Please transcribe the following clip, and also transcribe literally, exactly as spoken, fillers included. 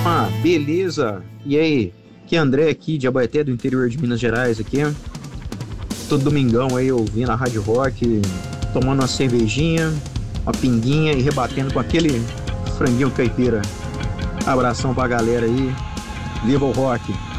Ah, beleza. E aí? Que é André aqui de Abaeté, do interior de Minas Gerais aqui. Todo domingão aí ouvindo a Rádio Rock, tomando uma cervejinha, uma pinguinha e rebatendo com aquele franguinho caipira. Abração pra galera aí. Viva o rock!